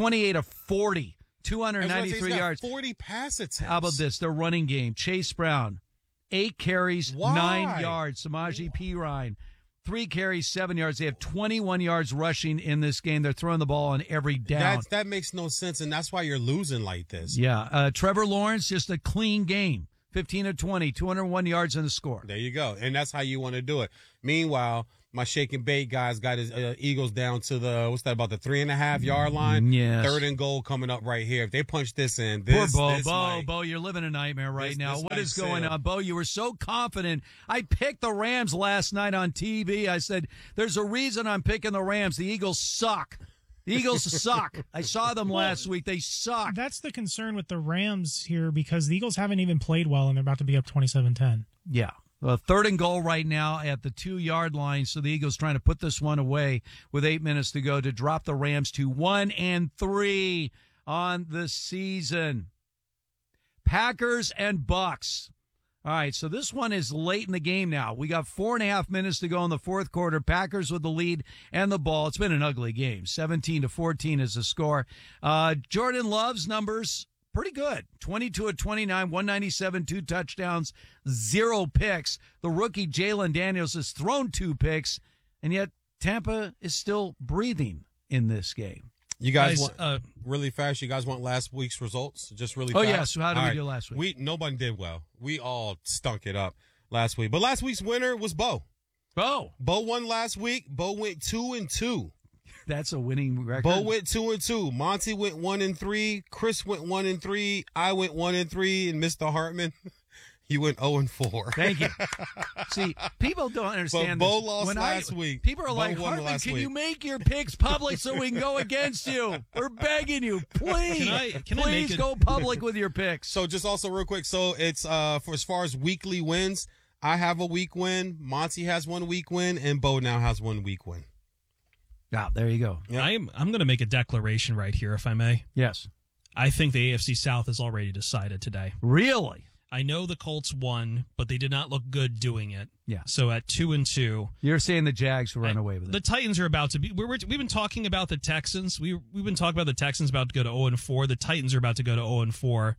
28-40, 293 yards. 40 pass attempts. How about this? Their running game. Chase Brown, 8 carries, 9 yards. Samaje Perine, 3 carries, 7 yards. They have 21 yards rushing in this game. They're throwing the ball on every down. That makes no sense, and that's why you're losing like this. Yeah. Trevor Lawrence, just a clean game. 15 of 20, 201 yards in the score. There you go. And that's how you want to do it. Meanwhile, my shake and bake guys got his Eagles down to the 3.5 yard line. Yes. 3rd and goal coming up right here. If they punch this in, Poor Bo, you're living a nightmare right now. What What is going on? Bo, you were so confident. I picked the Rams last night on TV. I said, there's a reason I'm picking the Rams. The Eagles suck. The Eagles suck. I saw them last week. They suck. That's the concern with the Rams here because the Eagles haven't even played well, and they're about to be up 27-10. Yeah. 3rd and goal right now at the 2-yard line. So the Eagles trying to put this one away with 8 minutes to go to drop the Rams to 1-3 on the season. Packers and Bucks. All right, so this one is late in the game now. We got 4.5 minutes to go in the fourth quarter. Packers with the lead and the ball. It's been an ugly game. 17-14 is the score. Jordan Love's numbers, pretty good. 22 of 29, 197, 2 touchdowns, 0 picks. The rookie Jalen Daniels has thrown 2 picks, and yet Tampa is still breathing in this game. You guys want really fast? You guys want last week's results? Just really fast? Oh, yes. How did we do last week? Nobody did well. We all stunk it up last week. But last week's winner was Bo. Bo won last week. Bo went 2-2. That's a winning record. Bo went 2-2. Monty went 1-3. Chris went 1-3. I went 1-3. And Mr. Hartman, he went 0-4. Thank you. See, people don't understand but Bo this. lost last week. People are Bo like, won Hartman, can week. you make your picks public so we can go against you? We're begging you. Please. Please go public with your picks. So just also real quick. So it's for as far as weekly wins, I have a week win. Monty has 1 week win. And Bo now has 1 week win. Yeah, there you go. Yep. I'm going to make a declaration right here, if I may. Yes. I think the AFC South is already decided today. Really? I know the Colts won, but they did not look good doing it. Yeah. So at 2-2, you're saying the Jags will run away with it. The Titans are about to be. We've been talking about the Texans. We've been talking about the Texans about to go to 0-4. The Titans are about to go to 0-4,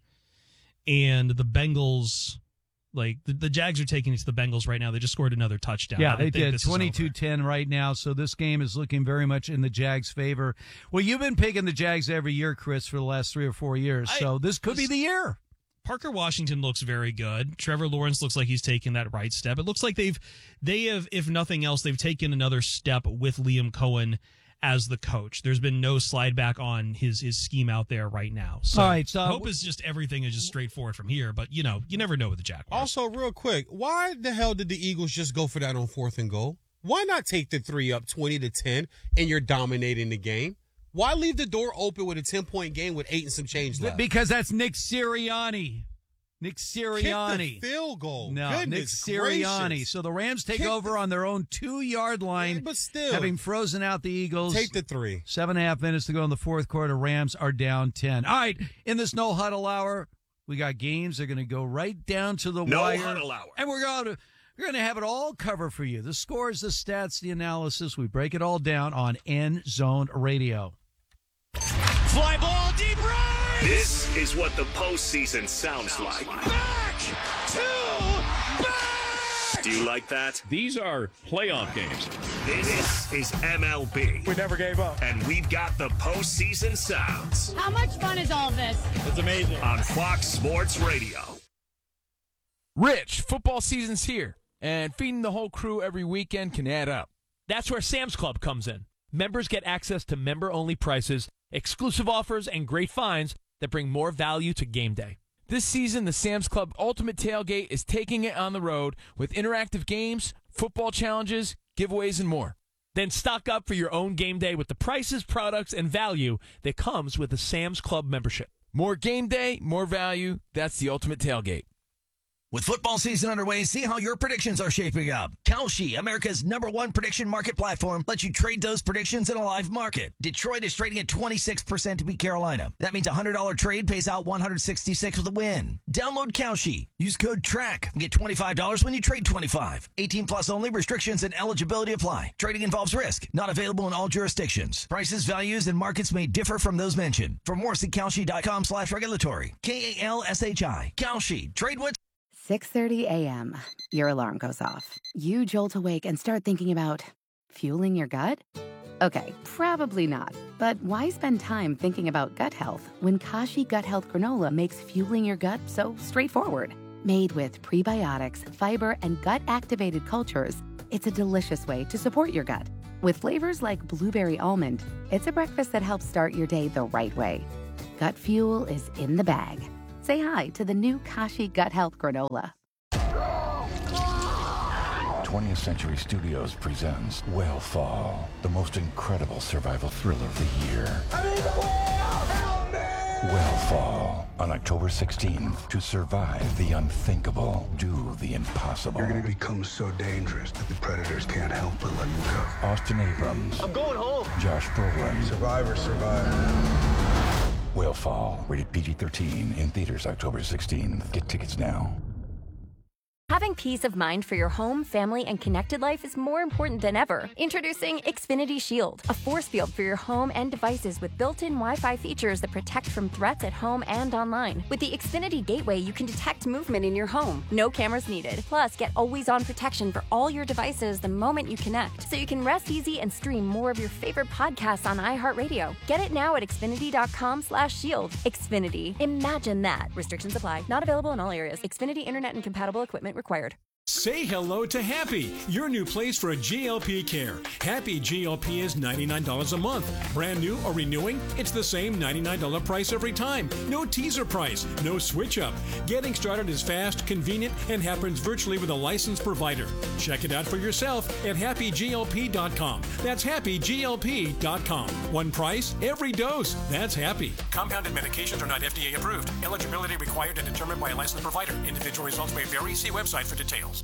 and the Bengals. Like, the Jags are taking it to the Bengals right now. They just scored another touchdown. Yeah, they did. 22-10 right now, so this game is looking very much in the Jags' favor. Well, you've been picking the Jags every year, Chris, for the last 3 or 4 years, so this could be the year. Parker Washington looks very good. Trevor Lawrence looks like he's taken that right step. It looks like they have, if nothing else, they've taken another step with Liam Cohen as the coach. There's been no slide back on his scheme out there right now. So, all right, so hope is just everything is just straightforward from here, but you never know with the Jaguars. Also, real quick, why the hell did the Eagles just go for that on 4th and goal? Why not take the 3 up 20-10 and you're dominating the game? Why leave the door open with a 10-point game with 8 and some change left? Because that's Nick Sirianni. Nick Sirianni. Kick the field goal. No, Goodness Nick Sirianni. gracious. So the Rams take over on their own 2-yard line, but still, having frozen out the Eagles. Take the 3. 7.5 minutes to go in the fourth quarter. Rams are down 10. All right, in this no huddle hour, we got games. They're going to go right down to the wire. No huddle hour. And we're going to have it all covered for you. The scores, the stats, the analysis. We break it all down on End Zone Radio. Fly ball deep right. This is what the postseason sounds like. Back to back. Do you like that? These are playoff games. This is MLB. We never gave up. And we've got the postseason sounds. How much fun is all this? It's amazing. On Fox Sports Radio. Rich, football season's here, and feeding the whole crew every weekend can add up. That's where Sam's Club comes in. Members get access to member-only prices, exclusive offers, and great finds that bring more value to game day. This season, the Sam's Club Ultimate Tailgate is taking it on the road with interactive games, football challenges, giveaways, and more. Then stock up for your own game day with the prices, products, and value that comes with a Sam's Club membership. More game day, more value. That's the Ultimate Tailgate. With football season underway, see how your predictions are shaping up. Kalshi, America's #1 prediction market platform, lets you trade those predictions in a live market. Detroit is trading at 26% to beat Carolina. That means a $100 trade pays out $166 with a win. Download Kalshi. Use code TRACK and get $25 when you trade 25. 18 plus only. Restrictions and eligibility apply. Trading involves risk. Not available in all jurisdictions. Prices, values, and markets may differ from those mentioned. For more, see Kalshi.com/regulatory. KALSHI. Kalshi. Trade with 6:30 a.m. Your alarm goes off. You jolt awake and start thinking about fueling your gut? Okay, probably not. But why spend time thinking about gut health when Kashi Gut Health Granola makes fueling your gut so straightforward? Made with prebiotics, fiber, and gut-activated cultures, it's a delicious way to support your gut. With flavors like blueberry almond, it's a breakfast that helps start your day the right way. Gut fuel is in the bag. Say hi to the new Kashi Gut Health Granola. 20th Century Studios presents Whale the most incredible survival thriller of the year. Whale on October 16th. To survive the unthinkable, do the impossible. You're going to become so dangerous that the predators can't help but let you go. Austin Abrams. I'm going home. Josh Brolin. Survivor. Whale, rated PG-13, in theaters October 16th. Get tickets now. Having peace of mind for your home, family, and connected life is more important than ever. Introducing Xfinity Shield, a force field for your home and devices with built-in Wi-Fi features that protect from threats at home and online. With the Xfinity Gateway, you can detect movement in your home. No cameras needed. Plus, get always-on protection for all your devices the moment you connect, so you can rest easy and stream more of your favorite podcasts on iHeartRadio. Get it now at Xfinity.com/shield. Xfinity. Imagine that. Restrictions apply. Not available in all areas. Xfinity Internet and compatible equipment required. Say hello to Happy, your new place for GLP care. Happy GLP is $99 a month. Brand new or renewing? It's the same $99 price every time. No teaser price, no switch up. Getting started is fast, convenient, and happens virtually with a licensed provider. Check it out for yourself at happyglp.com. That's happyglp.com. One price, every dose. That's Happy. Compounded medications are not FDA approved. Eligibility required and determined by a licensed provider. Individual results may vary. See website for details.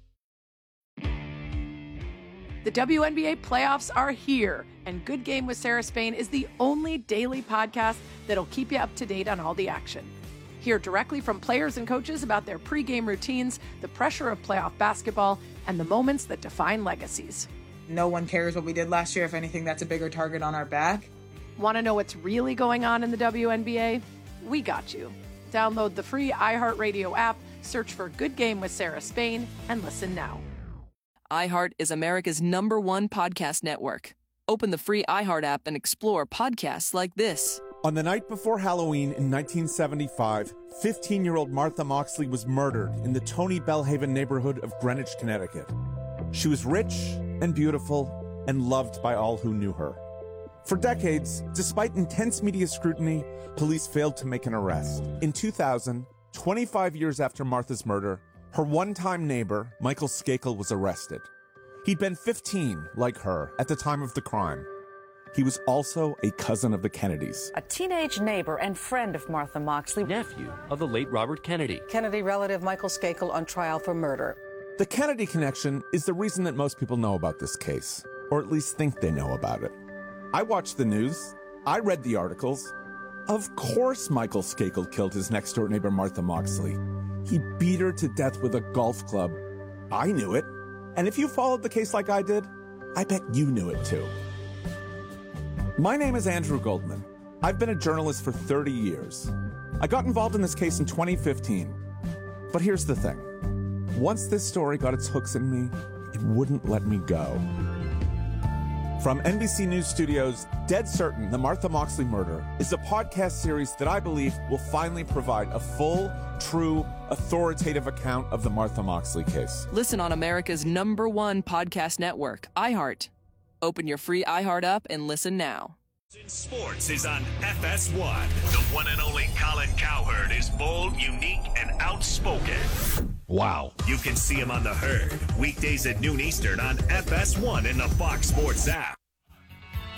The WNBA playoffs are here, and Good Game with Sarah Spain is the only daily podcast that'll keep you up to date on all the action. Hear directly from players and coaches about their pregame routines, the pressure of playoff basketball, and the moments that define legacies. No one cares what we did last year. If anything, that's a bigger target on our back. Want to know what's really going on in the WNBA? We got you. Download the free iHeartRadio app, search for Good Game with Sarah Spain, and listen now. iHeart is America's #1 podcast network. Open the free iHeart app and explore podcasts like this. On the night before Halloween in 1975, 15-year-old Martha Moxley was murdered in the Tony Bellhaven neighborhood of Greenwich, Connecticut. She was rich and beautiful and loved by all who knew her. For decades, despite intense media scrutiny, police failed to make an arrest. In 2000, 25 years after Martha's murder, her one-time neighbor, Michael Skakel, was arrested. He'd been 15, like her, at the time of the crime. He was also a cousin of the Kennedys. A teenage neighbor and friend of Martha Moxley. Nephew of the late Robert Kennedy. Kennedy relative Michael Skakel on trial for murder. The Kennedy connection is the reason that most people know about this case, or at least think they know about it. I watched the news. I read the articles. Of course Michael Skakel killed his next-door neighbor Martha Moxley. He beat her to death with a golf club. I knew it. And if you followed the case like I did, I bet you knew it too. My name is Andrew Goldman. I've been a journalist for 30 years. I got involved in this case in 2015. But here's the thing. Once this story got its hooks in me, it wouldn't let me go. From NBC News Studios, Dead Certain, The Martha Moxley Murder is a podcast series that I believe will finally provide a full, true, authoritative account of the Martha Moxley case. Listen on America's #1 podcast network, iHeart. Open your free iHeart app and listen now. Sports is on FS1. The one and only Colin Cowherd is bold, unique, and outspoken. Wow. You can see him on The Herd, weekdays at noon Eastern on FS1 and the Fox Sports app.